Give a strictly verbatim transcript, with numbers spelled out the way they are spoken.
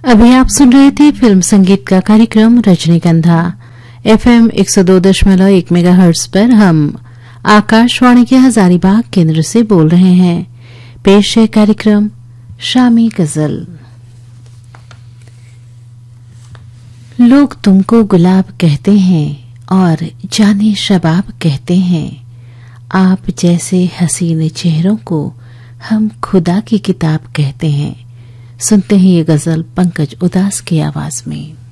अभी आप सुन रहे थे फिल्म संगीत का कार्यक्रम रजनीगंधा। एफएम एक सौ दो दशमलव एक मेगाहर्ट्ज पर हम आकाशवाणी के हजारीबाग केंद्र से बोल रहे हैं। पेश है कार्यक्रम शामी गजल। लोग तुमको गुलाब कहते हैं और जाने शबाब कहते हैं। आप जैसे हसीन चेहरों को हम खुदा की किताब कहते हैं। सुनते हैं ये गजल पंकज उदास की आवाज में।